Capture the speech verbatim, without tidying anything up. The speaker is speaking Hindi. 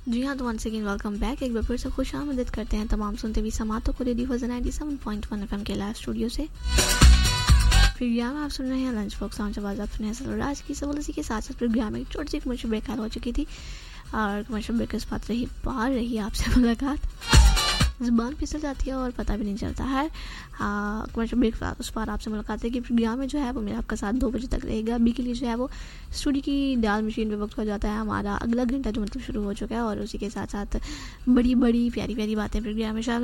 जी हाँ, तो वंस अगेन वेलकम बैक। एक बार फिर से खुशामदीद करते हैं तमाम सुनते हुए समातों को रेडियो फजर ninety seven point one FM के लाइव स्टूडियो से। प्रोग्राम आप सुन रहे हैं लंच बॉक्स साउंड आवाज़ आप सुन रहे हैं आज की सबल इसी के साथ साथ प्रोग्राम में एक छोटी सी कमर्शियल ब्रेक हो चुकी थी और कमर्शियल ब्रेक के बाद रही पार रही आपसे मुलाकात, ज़ुबान फिसल जाती है और पता भी नहीं चलता है। कमर्शियल ब्रेक के उस पार आपसे मुलाकात है कि प्रोग्राम में जो है वो मेरा आपका साथ दो बजे तक रहेगा। अभी के लिए जो है वो स्टूडियो की डाल मशीन पे वक्त हो जाता है हमारा अगला घंटा जो मतलब शुरू हो चुका है और उसी के साथ साथ बड़ी बड़ी प्यारी प्यारी बातें प्रोग्राम में शामिल